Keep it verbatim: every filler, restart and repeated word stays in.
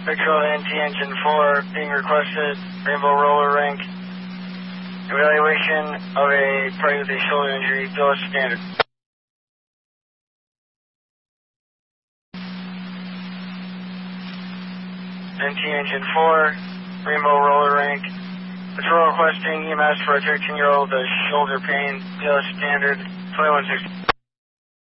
Victor N T Engine four being requested, Rainbow Roller Rink. Evaluation of a party with a shoulder injury, bill of standard. N T Engine four, Rainbow Roller Rink. Patrol requesting E M S for a thirteen-year-old with shoulder pain, bill of standard, twenty-one sixty.